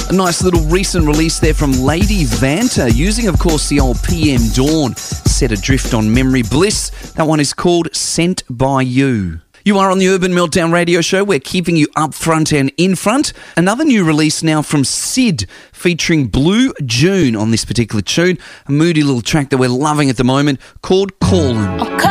A nice little recent release there from Lady Vanta, using, of course, the old PM Dawn, set adrift on Memory Bliss. That one is called Sent by You. You are on the Urban Meltdown radio show. We're keeping you up front and in front. Another new release now from Sid, featuring Blue June on this particular tune. A moody little track that we're loving at the moment called Callin'.